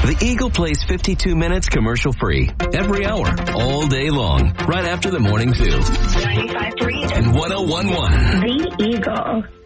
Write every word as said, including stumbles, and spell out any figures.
The Eagle plays fifty-two minutes commercial free every hour, all day long, right after the morning zoo. ninety-five point three And one oh one point one. The Eagle.